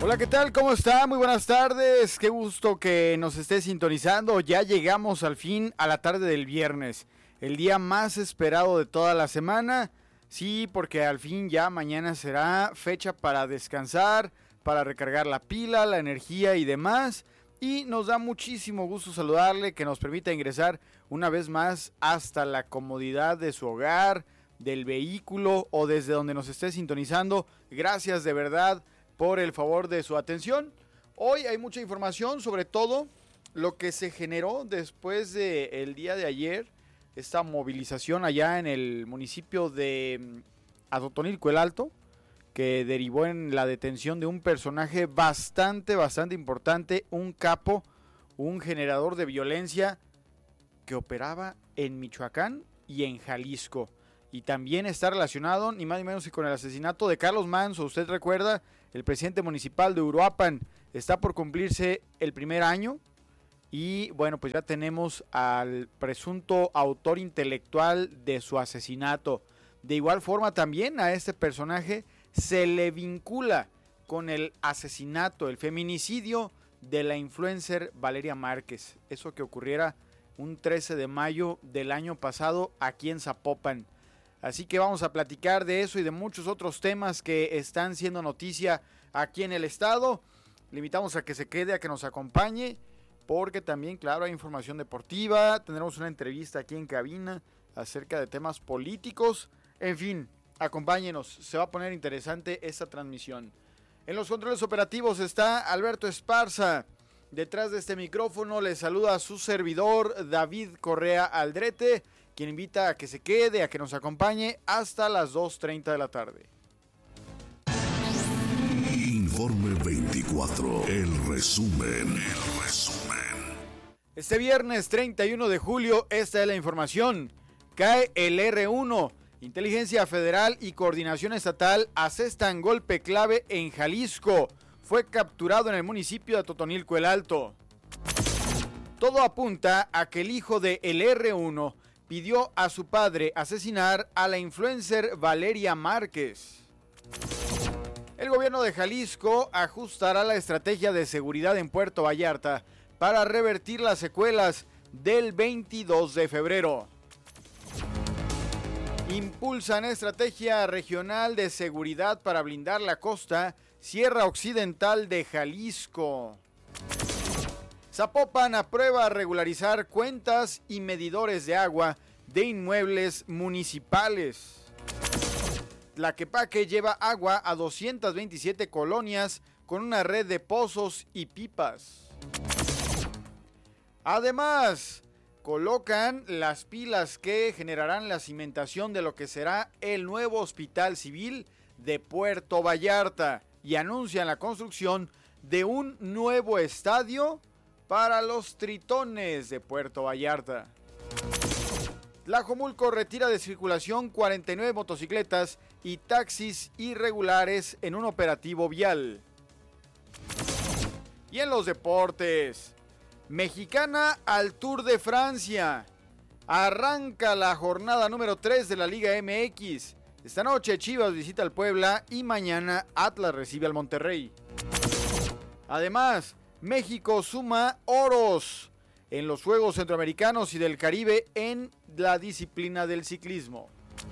Hola, ¿qué tal? ¿Cómo está? Muy buenas tardes. Qué gusto que nos esté sintonizando. Ya llegamos al fin a la tarde del viernes, el día más esperado de toda la semana. Sí, porque al fin ya mañana será fecha para descansar, para recargar la pila, la energía y demás. Y nos da muchísimo gusto saludarle, que nos permita ingresar una vez más hasta la comodidad de su hogar, del vehículo o desde donde nos esté sintonizando. Gracias de verdad por el favor de su atención. Hoy hay mucha información, sobre todo lo que se generó después del día de ayer, esta movilización allá en el municipio de Atotonilco el Alto, que derivó en la detención de un personaje bastante importante, un capo, un generador de violencia que operaba en Michoacán y en Jalisco. Y también está relacionado ni más ni menos que con el asesinato de Carlos Manso. Usted recuerda, el presidente municipal de Uruapan. Está por cumplirse el primer año. Y bueno, pues ya tenemos al presunto autor intelectual de su asesinato. De igual forma también a este personaje se le vincula con el asesinato, el feminicidio de la influencer Valeria Márquez. Eso que ocurriera un 13 de mayo del año pasado aquí en Zapopan. Así que vamos a platicar de eso y de muchos otros temas que están siendo noticia aquí en el estado. Le invitamos a que se quede, a que nos acompañe, porque también, claro, hay información deportiva. Tendremos una entrevista aquí en cabina acerca de temas políticos. En fin, acompáñenos, se va a poner interesante esta transmisión. En los controles operativos está Alberto Esparza. Detrás de este micrófono le saluda a su servidor David Correa Aldrete, quien invita a que se quede, a que nos acompañe hasta las 2:30 de la tarde. Informe 24, el resumen. Este viernes 31 de julio, esta es la información. Cae el R1. Inteligencia Federal y Coordinación Estatal asestan golpe clave en Jalisco. Fue capturado en el municipio de Atotonilco el Alto. Todo apunta a que el hijo de el R1 pidió a su padre asesinar a la influencer Valeria Márquez. El gobierno de Jalisco ajustará la estrategia de seguridad en Puerto Vallarta para revertir las secuelas del 22 de febrero. Impulsan estrategia regional de seguridad para blindar la costa Sierra Occidental de Jalisco. Zapopan aprueba regularizar cuentas y medidores de agua de inmuebles municipales. Tlaquepaque lleva agua a 227 colonias con una red de pozos y pipas. Además, colocan las pilas que generarán la cimentación de lo que será el nuevo Hospital Civil de Puerto Vallarta y anuncian la construcción de un nuevo estadio para los Tritones de Puerto Vallarta. Tlajomulco retira de circulación 49 motocicletas y taxis irregulares en un operativo vial. Y en los deportes, Mexicana al Tour de Francia. Arranca la jornada número 3 de la Liga MX. Esta noche Chivas visita al Puebla y mañana Atlas recibe al Monterrey. Además, México suma oros en los Juegos Centroamericanos y del Caribe en la disciplina del ciclismo.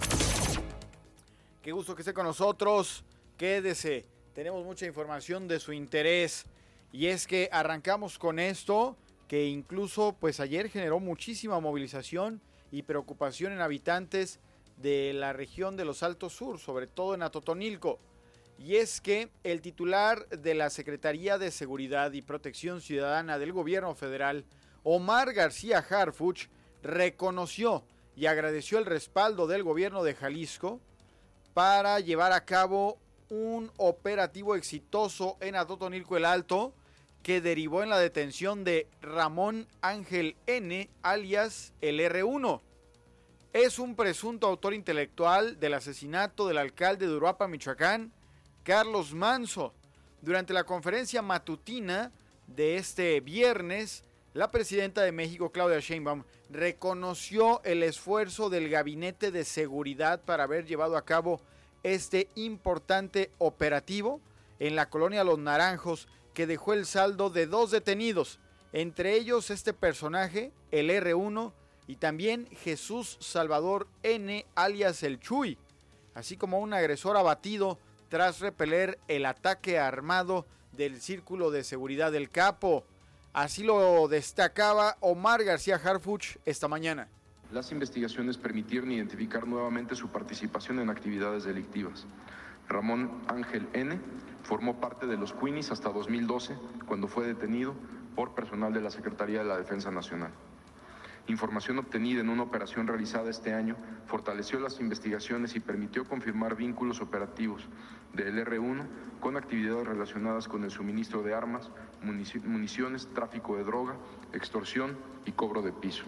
Qué gusto que esté con nosotros. Quédese, tenemos mucha información de su interés. Y es que arrancamos con esto que incluso pues ayer generó muchísima movilización y preocupación en habitantes de la región de los Altos Sur, sobre todo en Atotonilco. Y es que el titular de la Secretaría de Seguridad y Protección Ciudadana del Gobierno Federal, Omar García Harfuch, reconoció y agradeció el respaldo del gobierno de Jalisco para llevar a cabo un operativo exitoso en Atotonilco el Alto que derivó en la detención de Ramón Ángel N., alias el R1. Es un presunto autor intelectual del asesinato del alcalde de Uruapan, Michoacán, Carlos Manso. Durante la conferencia matutina de este viernes, la presidenta de México, Claudia Sheinbaum, reconoció el esfuerzo del Gabinete de Seguridad para haber llevado a cabo este importante operativo, en la colonia Los Naranjos, que dejó el saldo de 2 detenidos, entre ellos este personaje, el R1, y también Jesús Salvador N, alias el Chuy, así como un agresor abatido tras repeler el ataque armado del Círculo de Seguridad del Capo. Así lo destacaba Omar García Harfuch esta mañana. Las investigaciones permitieron identificar nuevamente su participación en actividades delictivas. Ramón Ángel N. formó parte de los Queenies hasta 2012, cuando fue detenido por personal de la Secretaría de la Defensa Nacional. Información obtenida en una operación realizada este año fortaleció las investigaciones y permitió confirmar vínculos operativos del R1 con actividades relacionadas con el suministro de armas, municiones, tráfico de droga, extorsión y cobro de piso.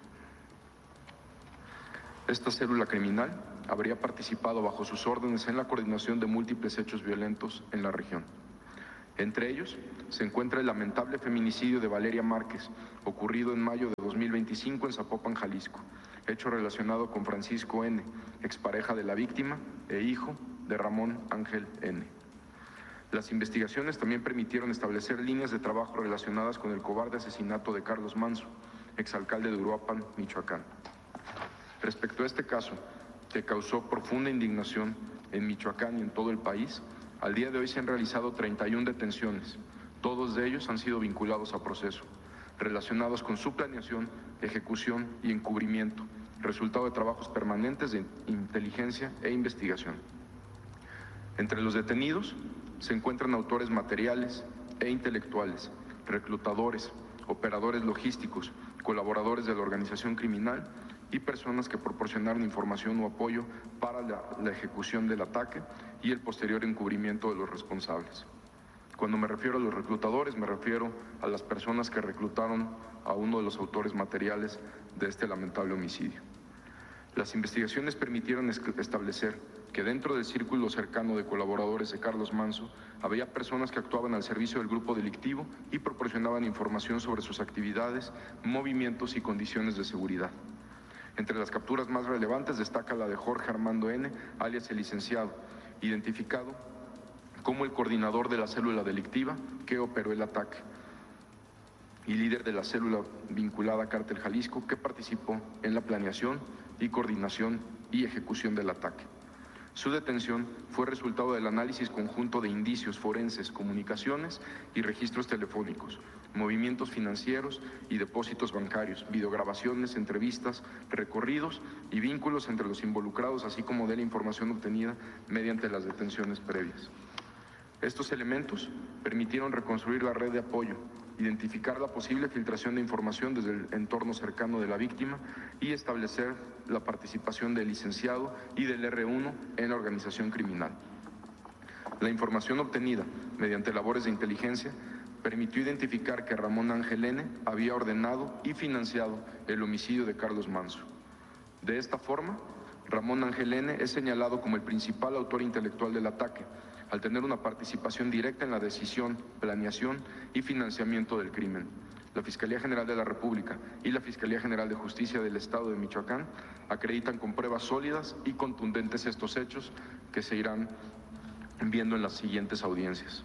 Esta célula criminal habría participado bajo sus órdenes en la coordinación de múltiples hechos violentos en la región. Entre ellos se encuentra el lamentable feminicidio de Valeria Márquez, ocurrido en mayo de 2025 en Zapopan, Jalisco, hecho relacionado con Francisco N., expareja de la víctima e hijo de Ramón Ángel N. Las investigaciones también permitieron establecer líneas de trabajo relacionadas con el cobarde asesinato de Carlos Manso, exalcalde de Uruapan, Michoacán. Respecto a este caso, que causó profunda indignación en Michoacán y en todo el país, al día de hoy se han realizado 31 detenciones. Todos de ellos han sido vinculados a proceso, relacionados con su planeación, ejecución y encubrimiento, resultado de trabajos permanentes de inteligencia e investigación. Entre los detenidos se encuentran autores materiales e intelectuales, reclutadores, operadores logísticos, colaboradores de la organización criminal y personas que proporcionaron información o apoyo para la ejecución del ataque y el posterior encubrimiento de los responsables. Cuando me refiero a los reclutadores, me refiero a las personas que reclutaron a uno de los autores materiales de este lamentable homicidio. Las investigaciones permitieron establecer que dentro del círculo cercano de colaboradores de Carlos Manso había personas que actuaban al servicio del grupo delictivo y proporcionaban información sobre sus actividades, movimientos y condiciones de seguridad. Entre las capturas más relevantes destaca la de Jorge Armando N., alias el licenciado, identificado como el coordinador de la célula delictiva que operó el ataque y líder de la célula vinculada a Cártel Jalisco que participó en la planeación y coordinación y ejecución del ataque. Su detención fue resultado del análisis conjunto de indicios forenses, comunicaciones y registros telefónicos, movimientos financieros y depósitos bancarios, videograbaciones, entrevistas, recorridos y vínculos entre los involucrados, así como de la información obtenida mediante las detenciones previas. Estos elementos permitieron reconstruir la red de apoyo, identificar la posible filtración de información desde el entorno cercano de la víctima y establecer la participación del licenciado y del R1 en la organización criminal. La información obtenida mediante labores de inteligencia permitió identificar que Ramón Ángel N. había ordenado y financiado el homicidio de Carlos Manso. De esta forma, Ramón Ángel N. es señalado como el principal autor intelectual del ataque, al tener una participación directa en la decisión, planeación y financiamiento del crimen. La Fiscalía General de la República y la Fiscalía General de Justicia del Estado de Michoacán acreditan con pruebas sólidas y contundentes estos hechos que se irán viendo en las siguientes audiencias.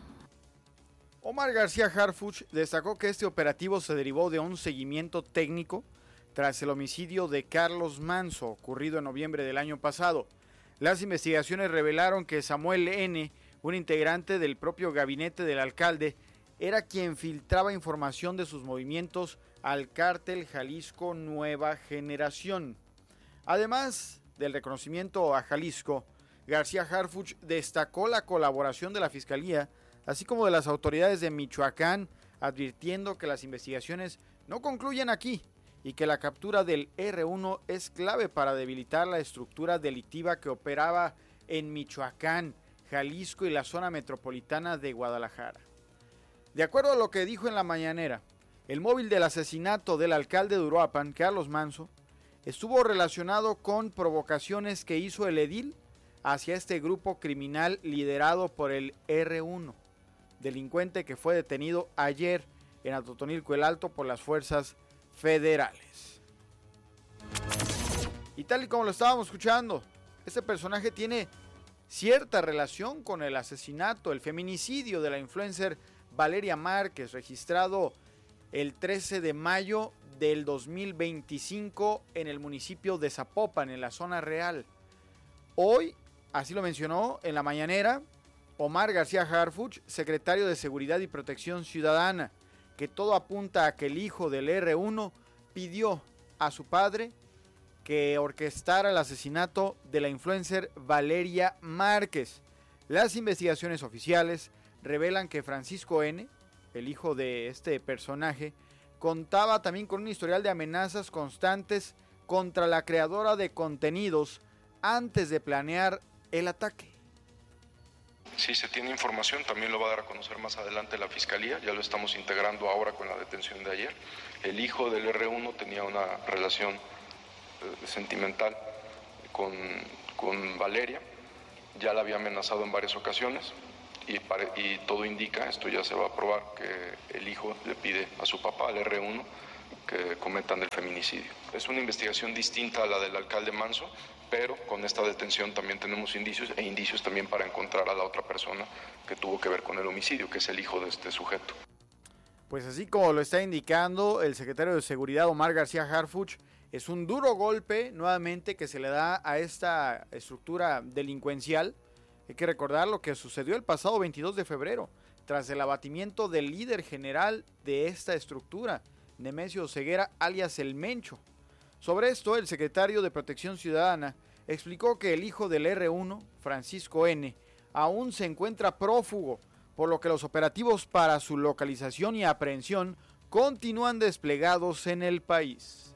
Omar García Harfuch destacó que este operativo se derivó de un seguimiento técnico tras el homicidio de Carlos Manso, ocurrido en noviembre del año pasado. Las investigaciones revelaron que Samuel N., un integrante del propio gabinete del alcalde, era quien filtraba información de sus movimientos al Cártel Jalisco Nueva Generación. Además del reconocimiento a Jalisco, García Harfuch destacó la colaboración de la Fiscalía, así como de las autoridades de Michoacán, advirtiendo que las investigaciones no concluyen aquí y que la captura del R1 es clave para debilitar la estructura delictiva que operaba en Michoacán, Jalisco y la zona metropolitana de Guadalajara. De acuerdo a lo que dijo en la mañanera, el móvil del asesinato del alcalde de Uruapan, Carlos Manso, estuvo relacionado con provocaciones que hizo el edil hacia este grupo criminal liderado por el R1, delincuente que fue detenido ayer en Atotonilco el Alto por las fuerzas federales. Y tal y como lo estábamos escuchando, este personaje tiene cierta relación con el asesinato, el feminicidio de la influencer Valeria Márquez, registrado el 13 de mayo del 2025 en el municipio de Zapopan, en la zona real. Hoy, así lo mencionó en la mañanera, Omar García Harfuch, secretario de Seguridad y Protección Ciudadana, que todo apunta a que el hijo del R1 pidió a su padre que orquestara el asesinato de la influencer Valeria Márquez. Las investigaciones oficiales revelan que Francisco N., el hijo de este personaje, contaba también con un historial de amenazas constantes contra la creadora de contenidos antes de planear el ataque. Si se tiene información, también lo va a dar a conocer más adelante la Fiscalía, ya lo estamos integrando ahora con la detención de ayer. El hijo del R1 tenía una relación sentimental con Valeria, ya la había amenazado en varias ocasiones y todo indica, esto ya se va a probar, que el hijo le pide a su papá, al R1, que cometan el feminicidio. Es una investigación distinta a la del alcalde Manso, pero con esta detención también tenemos indicios también para encontrar a la otra persona que tuvo que ver con el homicidio, que es el hijo de este sujeto. Pues así como lo está indicando el secretario de Seguridad Omar García Harfuch, es un duro golpe nuevamente que se le da a esta estructura delincuencial. Hay que recordar lo que sucedió el pasado 22 de febrero, tras el abatimiento del líder general de esta estructura, Nemesio Ceguera, alias El Mencho. Sobre esto, el secretario de Protección Ciudadana explicó que el hijo del R1, Francisco N., aún se encuentra prófugo, por lo que los operativos para su localización y aprehensión continúan desplegados en el país.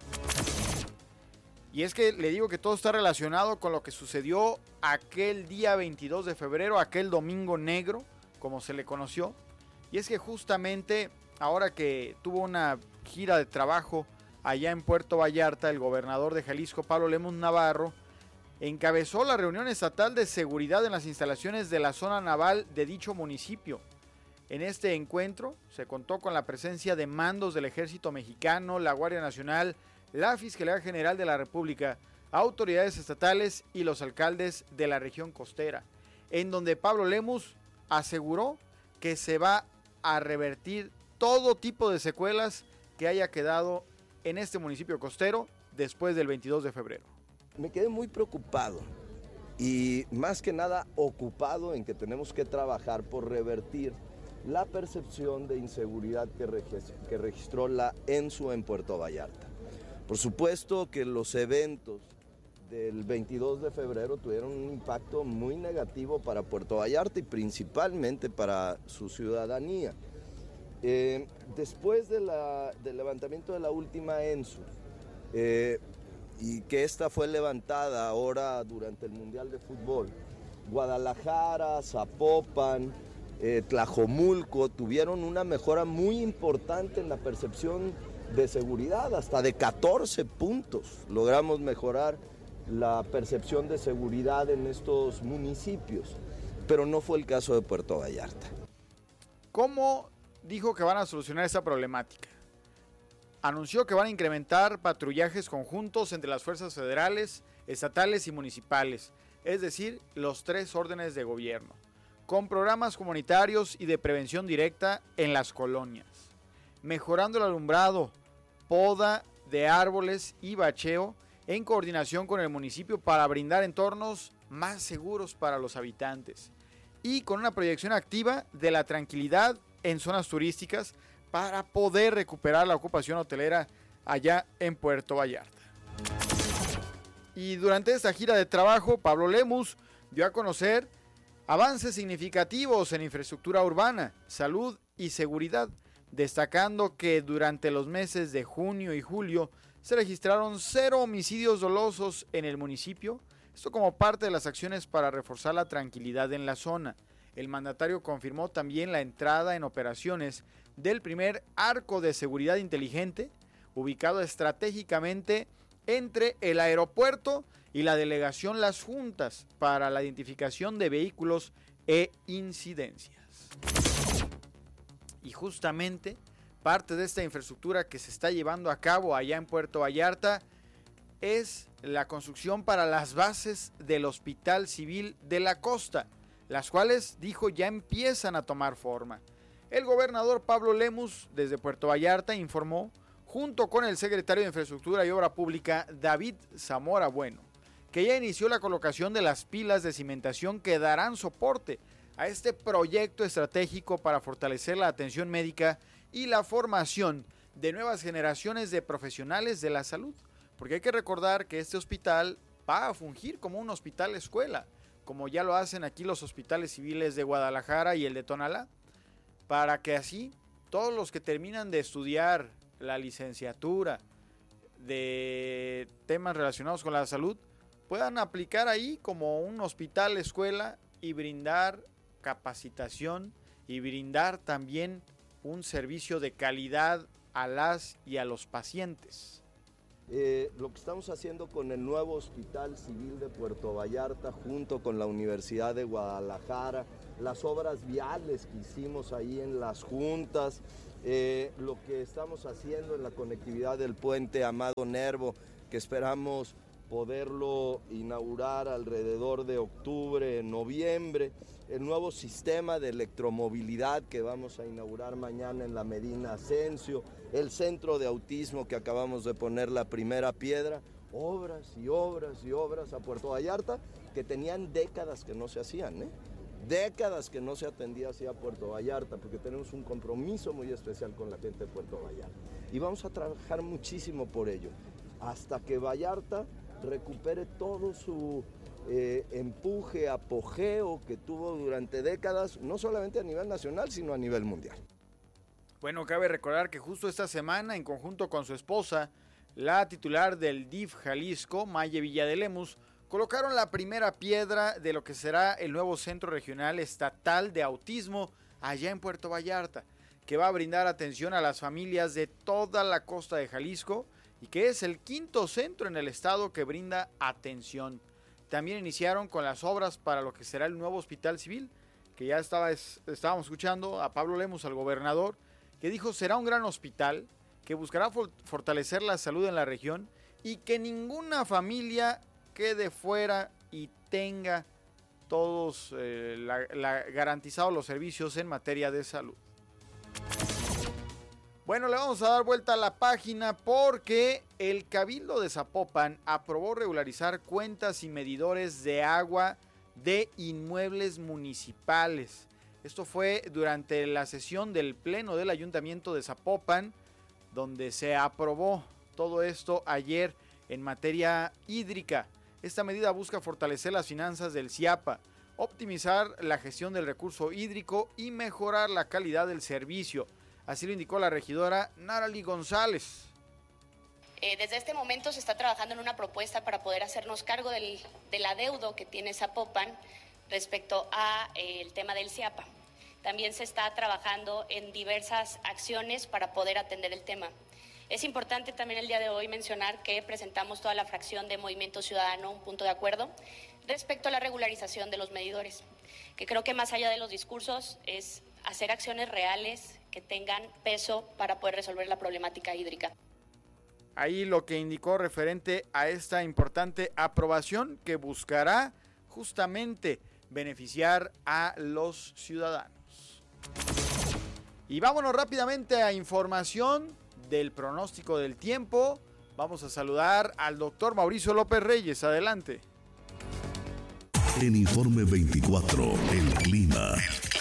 Y es que le digo que todo está relacionado con lo que sucedió aquel día 22 de febrero, aquel domingo negro, como se le conoció. Y es que justamente ahora que tuvo una gira de trabajo allá en Puerto Vallarta, el gobernador de Jalisco, Pablo Lemus Navarro, encabezó la reunión estatal de seguridad en las instalaciones de la zona naval de dicho municipio. En este encuentro se contó con la presencia de mandos del Ejército Mexicano, la Guardia Nacional, la Fiscalía General de la República, autoridades estatales y los alcaldes de la región costera, en donde Pablo Lemus aseguró que se va a revertir todo tipo de secuelas que haya quedado en este municipio costero después del 22 de febrero. Me quedé muy preocupado y más que nada ocupado en que tenemos que trabajar por revertir la percepción de inseguridad que registró la ENSU en Puerto Vallarta. Por supuesto que los eventos del 22 de febrero tuvieron un impacto muy negativo para Puerto Vallarta y principalmente para su ciudadanía. Después del levantamiento de la última ENSU, y que esta fue levantada ahora durante el Mundial de Fútbol, Guadalajara, Zapopan, Tlajomulco tuvieron una mejora muy importante en la percepción de seguridad, hasta de 14 puntos logramos mejorar la percepción de seguridad en estos municipios, pero no fue el caso de Puerto Vallarta. ¿Cómo dijo que van a solucionar esta problemática? Anunció que van a incrementar patrullajes conjuntos entre las fuerzas federales, estatales y municipales, es decir, los 3 órdenes de gobierno, con programas comunitarios y de prevención directa en las colonias, mejorando el alumbrado, poda de árboles y bacheo en coordinación con el municipio para brindar entornos más seguros para los habitantes y con una proyección activa de la tranquilidad en zonas turísticas para poder recuperar la ocupación hotelera allá en Puerto Vallarta. Y durante esta gira de trabajo, Pablo Lemus dio a conocer avances significativos en infraestructura urbana, salud y seguridad, destacando que durante los meses de junio y julio se registraron 0 homicidios dolosos en el municipio, esto como parte de las acciones para reforzar la tranquilidad en la zona. El mandatario confirmó también la entrada en operaciones del primer arco de seguridad inteligente, ubicado estratégicamente entre el aeropuerto y la delegación Las Juntas para la identificación de vehículos e incidencias. Y justamente parte de esta infraestructura que se está llevando a cabo allá en Puerto Vallarta es la construcción para las bases del Hospital Civil de la Costa, las cuales, dijo, ya empiezan a tomar forma. El gobernador Pablo Lemus, desde Puerto Vallarta, informó, junto con el secretario de Infraestructura y Obra Pública, David Zamora Bueno, que ya inició la colocación de las pilas de cimentación que darán soporte a este proyecto estratégico para fortalecer la atención médica y la formación de nuevas generaciones de profesionales de la salud. Porque hay que recordar que este hospital va a fungir como un hospital escuela, como ya lo hacen aquí los hospitales civiles de Guadalajara y el de Tonalá, para que así todos los que terminan de estudiar la licenciatura de temas relacionados con la salud puedan aplicar ahí como un hospital escuela y brindar capacitación y brindar también un servicio de calidad a las y a los pacientes. Lo que estamos haciendo con el nuevo Hospital Civil de Puerto Vallarta junto con la Universidad de Guadalajara, las obras viales que hicimos ahí en las juntas, lo que estamos haciendo en la conectividad del puente Amado Nervo, que esperamos poderlo inaugurar alrededor de octubre, noviembre, el nuevo sistema de electromovilidad que vamos a inaugurar mañana en la Medina Ascencio, el centro de autismo que acabamos de poner la primera piedra, obras y obras y obras a Puerto Vallarta que tenían décadas que no se hacían, décadas que no se atendía así a Puerto Vallarta, porque tenemos un compromiso muy especial con la gente de Puerto Vallarta y vamos a trabajar muchísimo por ello, hasta que Vallarta recupere todo su empuje, apogeo que tuvo durante décadas, no solamente a nivel nacional, sino a nivel mundial. Bueno, cabe recordar que justo esta semana, en conjunto con su esposa, la titular del DIF Jalisco, Maye Villa de Lemus, colocaron la primera piedra de lo que será el nuevo Centro Regional Estatal de Autismo allá en Puerto Vallarta, que va a brindar atención a las familias de toda la costa de Jalisco y que es el quinto centro en el estado que brinda atención. También iniciaron con las obras para lo que será el nuevo Hospital Civil, que ya estábamos escuchando a Pablo Lemus, al gobernador, que dijo será un gran hospital que buscará fortalecer la salud en la región y que ninguna familia quede fuera y tenga todos garantizados los servicios en materia de salud. Bueno, le vamos a dar vuelta a la página porque el Cabildo de Zapopan aprobó regularizar cuentas y medidores de agua de inmuebles municipales. Esto fue durante la sesión del Pleno del Ayuntamiento de Zapopan, donde se aprobó todo esto ayer en materia hídrica. Esta medida busca fortalecer las finanzas del CIAPA, optimizar la gestión del recurso hídrico y mejorar la calidad del servicio. Así lo indicó la regidora Narali González. Desde este momento se está trabajando en una propuesta para poder hacernos cargo del adeudo que tiene Zapopan respecto al tema del CIAPA. También se está trabajando en diversas acciones para poder atender el tema. Es importante también el día de hoy mencionar que presentamos toda la fracción de Movimiento Ciudadano un punto de acuerdo respecto a la regularización de los medidores, que creo que más allá de los discursos es hacer acciones reales que tengan peso para poder resolver la problemática hídrica. Ahí lo que indicó referente a esta importante aprobación que buscará justamente beneficiar a los ciudadanos. Y vámonos rápidamente a información del pronóstico del tiempo. Vamos a saludar al doctor Mauricio López Reyes. Adelante. En Informe 24, el clima.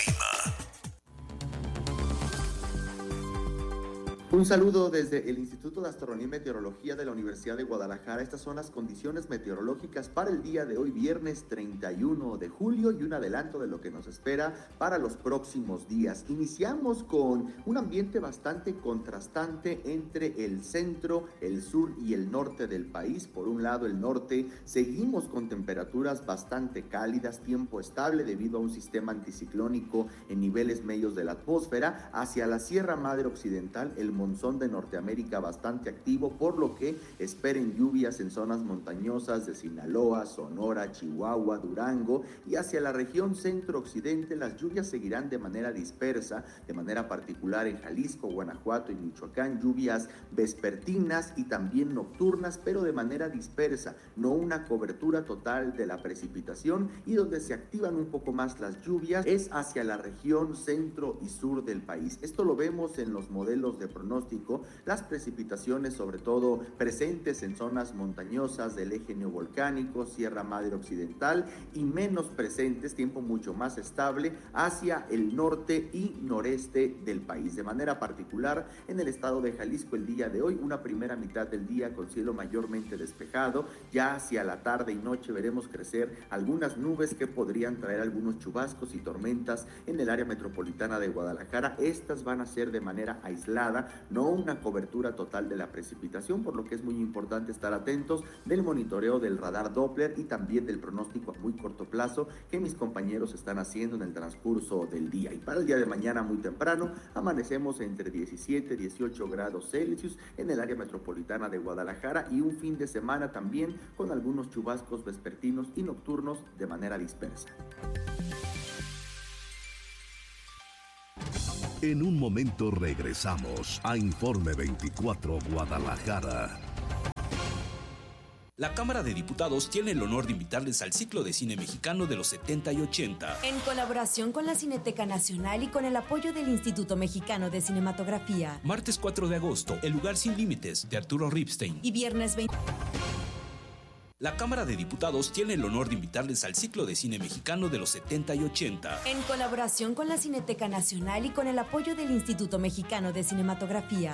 Un saludo desde el Instituto de Astronomía y Meteorología de la Universidad de Guadalajara. Estas son las condiciones meteorológicas para el día de hoy, viernes 31 de julio, y un adelanto de lo que nos espera para los próximos días. Iniciamos con un ambiente bastante contrastante entre el centro, el sur y el norte del país. Por un lado, el norte, seguimos con temperaturas bastante cálidas, tiempo estable debido a un sistema anticiclónico en niveles medios de la atmósfera. Hacia la Sierra Madre Occidental, el monzón de Norteamérica bastante activo, por lo que esperen lluvias en zonas montañosas de Sinaloa, Sonora, Chihuahua, Durango, y hacia la región centro-occidente las lluvias seguirán de manera dispersa, de manera particular en Jalisco, Guanajuato y Michoacán, lluvias vespertinas y también nocturnas, pero de manera dispersa, no una cobertura total de la precipitación, y donde se activan un poco más las lluvias es hacia la región centro y sur del país. Esto lo vemos en los modelos de pronóstico, las precipitaciones sobre todo presentes en zonas montañosas del eje neovolcánico, Sierra Madre Occidental, y menos presentes, tiempo mucho más estable, hacia el norte y noreste del país. De manera particular, en el estado de Jalisco el día de hoy, una primera mitad del día con cielo mayormente despejado, ya hacia la tarde y noche veremos crecer algunas nubes que podrían traer algunos chubascos y tormentas en el área metropolitana de Guadalajara. Estas van a ser de manera aislada, no una cobertura total de la precipitación, por lo que es muy importante estar atentos del monitoreo del radar Doppler y también del pronóstico a muy corto plazo que mis compañeros están haciendo en el transcurso del día. Y para el día de mañana muy temprano amanecemos entre 17 y 18 grados Celsius en el área metropolitana de Guadalajara, y un fin de semana también con algunos chubascos vespertinos y nocturnos de manera dispersa. En un momento regresamos a Informe 24 Guadalajara. La Cámara de Diputados tiene el honor de invitarles al ciclo de cine mexicano de los 70 y 80. En colaboración con la Cineteca Nacional y con el apoyo del Instituto Mexicano de Cinematografía. Martes 4 de agosto, El lugar sin límites, de Arturo Ripstein. Y viernes 20... La Cámara de Diputados tiene el honor de invitarles al ciclo de cine mexicano de los 70 y 80. En colaboración con la Cineteca Nacional y con el apoyo del Instituto Mexicano de Cinematografía.